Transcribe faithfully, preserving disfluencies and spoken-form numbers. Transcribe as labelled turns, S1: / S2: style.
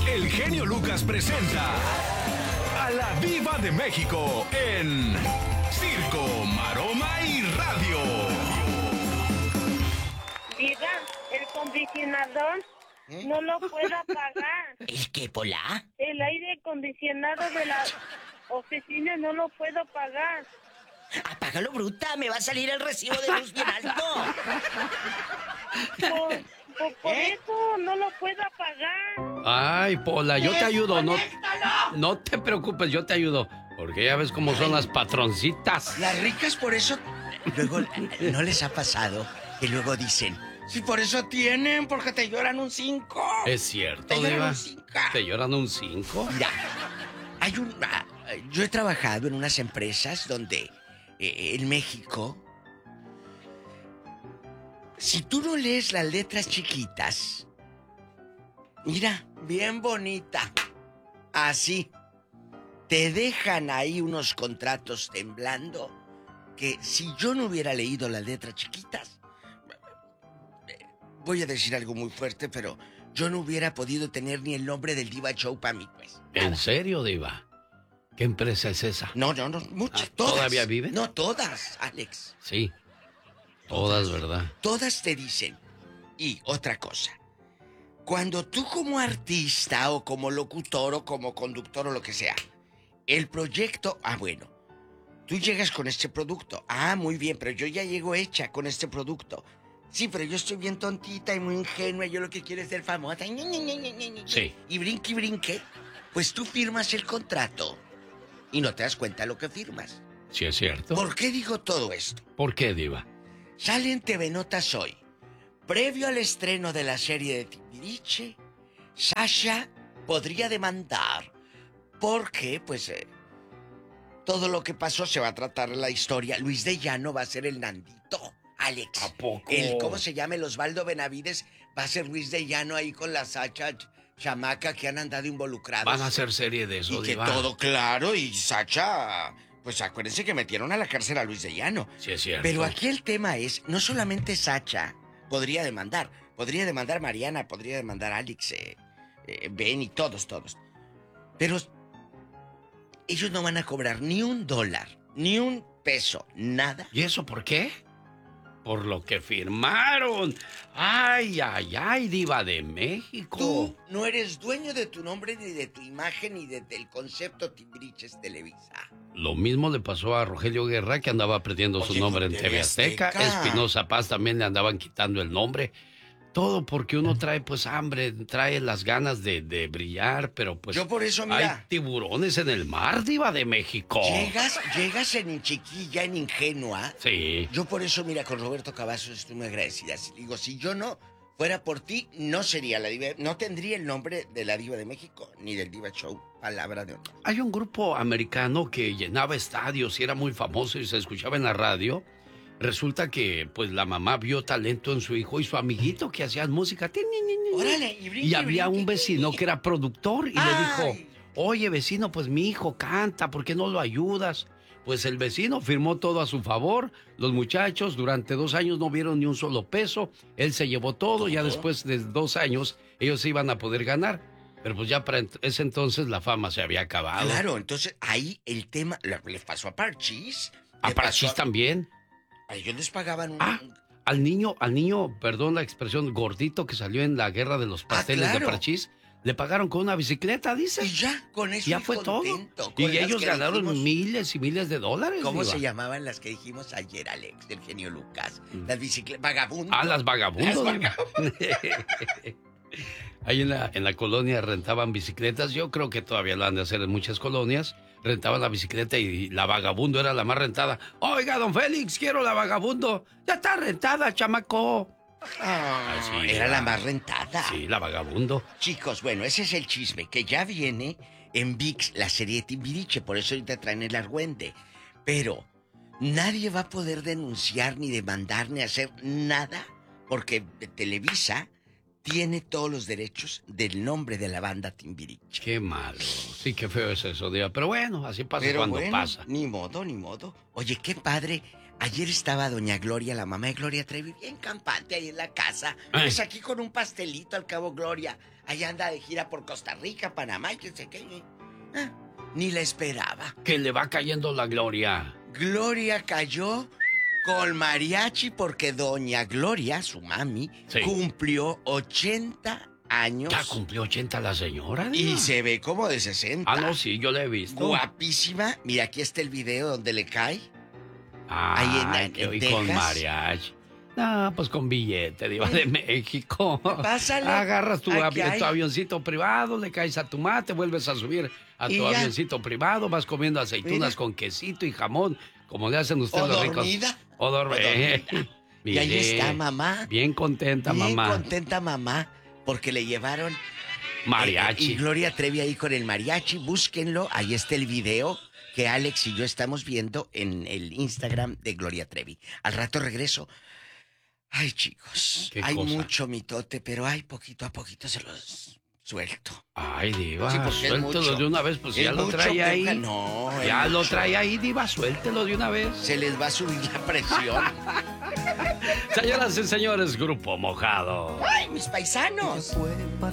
S1: el genio Lucas presenta a la Diva de México en Circo, Maroma y Radio.
S2: Diva, el acondicionador ¿Eh? no lo puedo apagar.
S3: ¿El qué, Pola?
S2: El aire acondicionado de la oficina no lo puedo pagar.
S3: Apágalo, bruta, me va a salir el recibo de luz bien alto.
S2: Por, por, por ¿Eh? eso no lo puedo apagar.
S4: Ay, Pola, yo te ayudo, no, no te preocupes, yo te ayudo. Porque ya ves cómo son las patroncitas.
S3: Las ricas por eso... Luego, ¿no les ha pasado que luego dicen... Sí, por eso tienen, porque te lloran un cinco.
S4: Es cierto,
S3: te lloran
S4: Diva.
S3: un cinco.
S4: ¿Te lloran un cinco?
S3: Mira, hay un... Yo he trabajado en unas empresas donde... Eh, en México, si tú no lees las letras chiquitas, mira, bien bonita, así, te dejan ahí unos contratos temblando que si yo no hubiera leído las letras chiquitas, voy a decir algo muy fuerte, pero yo no hubiera podido tener ni el nombre del Diva Show para mí, pues.
S4: ¿En serio, Diva? ¿Qué empresa es esa?
S3: No, no, no, muchas,
S4: ah,
S3: todas.
S4: ¿Todavía vive?
S3: No, todas, Alex.
S4: Sí, todas, todas, ¿verdad?
S3: Todas te dicen. Y otra cosa, cuando tú como artista o como locutor o como conductor o lo que sea, el proyecto, ah, bueno, tú llegas con este producto, ah, muy bien, pero yo ya llego hecha con este producto. Sí, pero yo estoy bien tontita y muy ingenua, yo lo que quiero es ser famosa.
S4: Sí.
S3: Y brinque y brinque, pues tú firmas el contrato. Y no te das cuenta de lo que firmas.
S4: Sí, es cierto.
S3: ¿Por qué digo todo esto?
S4: ¿Por qué, Diva?
S3: Sale en T V Notas hoy. Previo al estreno de la serie de Timbiriche, Sasha podría demandar. Porque, pues, eh, todo lo que pasó se va a tratar la historia. Luis de Llano va a ser el Nandito, Alex.
S4: ¿A poco?
S3: El, ¿cómo se llama? El Osvaldo Benavides va a ser Luis de Llano ahí con la Sasha... chamaca que han andado involucrados.
S4: Van a hacer serie de eso,
S3: y que
S4: Diva.
S3: todo claro, y Sacha, pues acuérdense que metieron a la cárcel a Luis de Llano.
S4: Sí, es cierto.
S3: Pero aquí el tema es, no solamente Sacha podría demandar, podría demandar Mariana, podría demandar Alex, eh, eh, Ben y todos, todos. Pero ellos no van a cobrar ni un dólar, ni un peso, nada.
S4: ¿Y eso por qué? Por lo que firmaron. Ay, ay, ay, Diva de México.
S3: Tú no eres dueño de tu nombre, ni de tu imagen, ni de, del concepto Timbiriches Televisa.
S4: Lo mismo le pasó a Rogelio Guerra, que andaba perdiendo Oye, su nombre en T V Azteca. Azteca. Espinosa Paz también le andaban quitando el nombre. Todo porque uno trae, pues, hambre, trae las ganas de, de brillar, pero pues...
S3: Yo por eso, mira...
S4: Hay tiburones en el mar, Diva de México.
S3: Llegas, llegas en chiquilla, en ingenua.
S4: Sí.
S3: Yo por eso, mira, con Roberto Cavazos estoy muy agradecida. Digo, si yo no fuera por ti, no sería la Diva... No tendría el nombre de la Diva de México, ni del Diva Show. Palabra de honor.
S4: Hay un grupo americano que llenaba estadios y era muy famoso y se escuchaba en la radio... Resulta que, pues, la mamá vio talento en su hijo y su amiguito que hacían música.
S3: Órale, y, brinque,
S4: y había
S3: brinque,
S4: un vecino que era productor y
S3: Ay.
S4: le dijo, oye, vecino, pues mi hijo canta, ¿por qué no lo ayudas? Pues el vecino firmó todo a su favor. Los muchachos durante dos años no vieron ni un solo peso. Él se llevó todo. ¿Todo? Ya después de dos años ellos se iban a poder ganar. Pero pues ya para ese entonces la fama se había acabado.
S3: Claro, entonces ahí el tema... Le pasó a Parchís.
S4: A Parchís también.
S3: A ellos les pagaban un...
S4: Ah, al niño, al niño, perdón la expresión, gordito que salió en la guerra de los pasteles ah, claro. de Parchís, le pagaron con una bicicleta, dice.
S3: Y ya, con eso
S4: ya fue
S3: contento,
S4: todo. Y ellos ganaron dijimos, miles y miles de dólares.
S3: ¿Cómo
S4: Diva?
S3: se llamaban las que dijimos ayer, Alex, del genio Lucas? Mm. Las bicicletas, vagabundos.
S4: Ah, las vagabundos.
S3: Las vagabundos.
S4: Ahí en la, en la colonia rentaban bicicletas, yo creo que todavía lo han de hacer en muchas colonias. Rentaban la bicicleta y la vagabundo era la más rentada. Oiga, don Félix, quiero la vagabundo. Ya está rentada, chamaco.
S3: Ah, sí, era la más rentada.
S4: Sí, la vagabundo.
S3: Chicos, bueno, ese es el chisme, que ya viene en V I X la serie Timbiriche, por eso ahorita traen el argüende. Pero nadie va a poder denunciar, ni demandar, ni hacer nada, porque Televisa tiene todos los derechos del nombre de la banda Timbiriche.
S4: Qué malo. Sí, qué feo es eso, Diva. Pero bueno, así pasa Pero cuando
S3: bueno,
S4: pasa.
S3: Ni modo, ni modo. Oye, qué padre. Ayer estaba doña Gloria, la mamá de Gloria Trevi, bien campante ahí en la casa.
S4: Ay.
S3: Pues aquí con un pastelito al cabo Gloria. Allá anda de gira por Costa Rica, Panamá y que sé qué. Ah, ni la esperaba.
S4: Que le va cayendo la gloria.
S3: Gloria cayó con mariachi porque doña Gloria, su mami,
S4: Sí.
S3: cumplió ochenta años.
S4: Ya cumplió ochenta la señora,
S3: Y
S4: Diva.
S3: se ve como de sesenta.
S4: Ah, no, sí, yo la he visto.
S3: Guapísima. Mira, aquí está el video donde le cae.
S4: Ay,
S3: Ahí en- en
S4: y con
S3: Texas.
S4: mariachi. No, pues con billete, Diva de México.
S3: Pásale.
S4: Agarras tu,
S3: Aquí
S4: avi-
S3: hay.
S4: tu avioncito privado, le caes a tu mate, vuelves a subir a
S3: Y
S4: tu
S3: ya.
S4: avioncito privado, vas comiendo aceitunas
S3: Mira.
S4: con quesito y jamón, como le hacen ustedes
S3: O
S4: los ricos.
S3: dormida.
S4: O dorm-
S3: O dormida. Y ahí
S4: Mire,
S3: está mamá.
S4: Bien contenta,
S3: Bien
S4: mamá.
S3: contenta mamá porque le llevaron
S4: Mariachi.
S3: eh, y Gloria Trevi ahí con el mariachi. Búsquenlo, ahí está el video que Alex y yo estamos viendo en el Instagram de Gloria Trevi. Al rato regreso. Ay, chicos,
S4: ¿Qué
S3: hay
S4: cosa?
S3: mucho mitote, pero ay, poquito a poquito se los suelto.
S4: Ay, Diva,
S3: Sí, porque es
S4: suéltelo
S3: mucho.
S4: de una vez, pues
S3: Es
S4: ya lo
S3: mucho,
S4: trae ahí.
S3: Pepe. No, es
S4: Ya lo
S3: mucho.
S4: trae ahí, Diva, suéltelo de una vez.
S3: Se les va a subir la presión.
S4: Señoras y señores, Grupo Mojado.
S3: ¡Ay, mis paisanos!